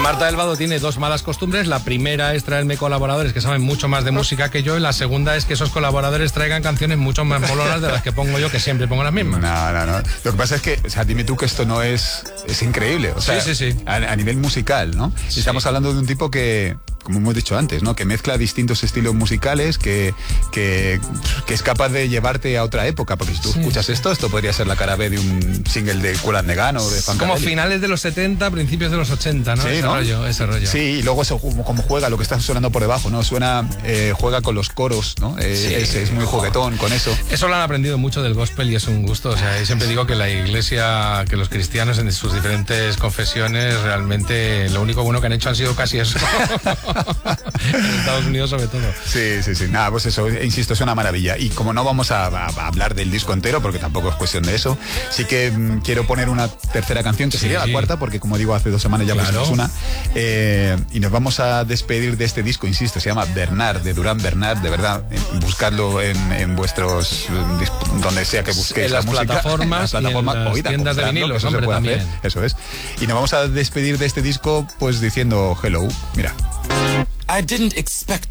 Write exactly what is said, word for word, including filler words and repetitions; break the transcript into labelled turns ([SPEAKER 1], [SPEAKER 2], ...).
[SPEAKER 1] Marta del Vado tiene dos malas costumbres. La primera es traerme colaboradores que saben mucho más de música que yo, y la segunda es que esos colaboradores traigan canciones mucho más molonas de las que pongo yo, que siempre pongo las mismas.
[SPEAKER 2] No, no, no. Lo que pasa es que, o sea, dime tú que esto no es... Es increíble. O sea,
[SPEAKER 1] sí, sí, sí.
[SPEAKER 2] A, a nivel musical, ¿no?
[SPEAKER 1] Sí.
[SPEAKER 2] Estamos hablando de un tipo que, como hemos dicho antes, ¿no? Que mezcla distintos estilos musicales, que, que, que es capaz de llevarte a otra época. Porque si tú sí. escuchas esto, esto podría ser la cara B de un single de Kool and the Gang o de Funkadelic.
[SPEAKER 1] Como finales de los setenta, principios de los ochenta, ¿no?
[SPEAKER 2] Sí,
[SPEAKER 1] ese
[SPEAKER 2] ¿no?
[SPEAKER 1] rollo, ese rollo.
[SPEAKER 2] Sí, y luego eso, como, como juega, lo que está sonando por debajo, ¿no? Suena, eh, juega con los coros, ¿no? Eh,
[SPEAKER 1] sí.
[SPEAKER 2] es, es muy juguetón con eso.
[SPEAKER 1] Eso lo han aprendido mucho del gospel y es un gusto. O sea, siempre digo que la iglesia, que los cristianos en sus diferentes confesiones, realmente lo único bueno que han hecho han sido casi eso. En Estados Unidos sobre todo.
[SPEAKER 2] Sí, sí, sí. Nada, pues eso, insisto, es una maravilla. Y como no vamos a, a, a hablar del disco entero, porque tampoco es cuestión de eso, sí que mm, quiero poner una tercera canción, que sí, sería sí. la cuarta, porque como digo, hace dos semanas ya claro. pusimos una. Eh, y nos vamos a despedir de este disco, insisto, se llama Bernard, de Durán Bernard, de verdad, buscadlo en, en vuestros, donde sea que busquéis
[SPEAKER 1] en las
[SPEAKER 2] la música.
[SPEAKER 1] Plataformas,
[SPEAKER 2] en las plataformas,
[SPEAKER 1] y en las
[SPEAKER 2] oída,
[SPEAKER 1] tiendas de vinilos,
[SPEAKER 2] eso
[SPEAKER 1] hombre,
[SPEAKER 2] se puede
[SPEAKER 1] también.
[SPEAKER 2] hacer, eso es. Y nos vamos a despedir de este disco pues diciendo hello, mira.
[SPEAKER 3] I didn't expect